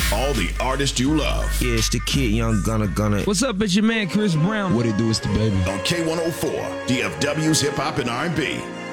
All the artists you love. Yeah, it's the kid, Young Gunna. What's up, it's your man Chris Brown. What it do, it's the baby. On K104, DFW's Hip Hop and R&B.